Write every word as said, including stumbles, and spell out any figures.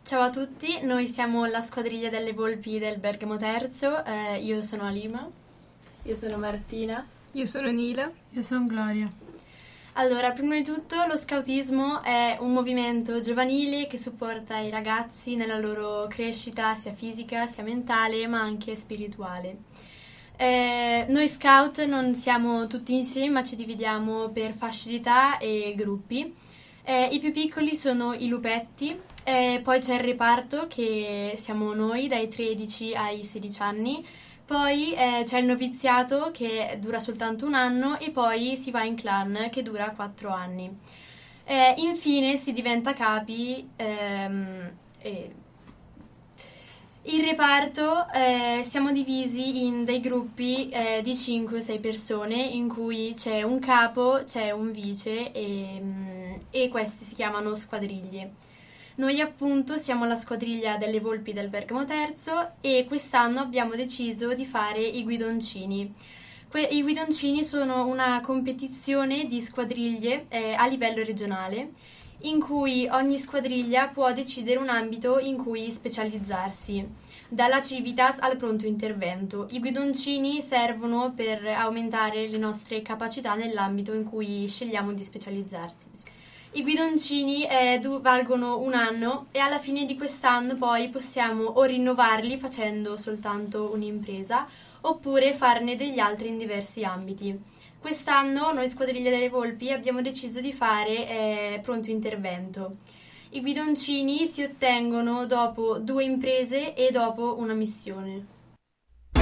Ciao a tutti, noi siamo la squadriglia delle Volpi del Bergamo Terzo, eh, io sono Alima. Io sono Martina. Io sono Nila. Io sono Gloria. Allora, prima di tutto lo scautismo è un movimento giovanile che supporta i ragazzi nella loro crescita sia fisica sia mentale ma anche spirituale. Eh, noi scout non siamo tutti insieme ma ci dividiamo per fasce di età e gruppi. Eh, I più piccoli sono i lupetti, eh, poi c'è il reparto che siamo noi dai tredici ai sedici anni. Poi eh, c'è il noviziato che dura soltanto un anno e poi si va in clan che dura quattro anni. Eh, infine si diventa capi. Ehm, e il reparto eh, siamo divisi in dei gruppi eh, di cinque o sei persone in cui c'è un capo, c'è un vice e, e questi si chiamano squadriglie. Noi appunto siamo la squadriglia delle Volpi del Bergamo Terzo e quest'anno abbiamo deciso di fare i guidoncini. Que- I guidoncini sono una competizione di squadriglie eh, a livello regionale in cui ogni squadriglia può decidere un ambito in cui specializzarsi, dalla civitas al pronto intervento. I guidoncini servono per aumentare le nostre capacità nell'ambito in cui scegliamo di specializzarsi. I guidoncini eh, du- valgono un anno e alla fine di quest'anno poi possiamo o rinnovarli facendo soltanto un'impresa oppure farne degli altri in diversi ambiti. Quest'anno noi Squadriglia delle Volpi abbiamo deciso di fare eh, pronto intervento. I guidoncini si ottengono dopo due imprese e dopo una missione.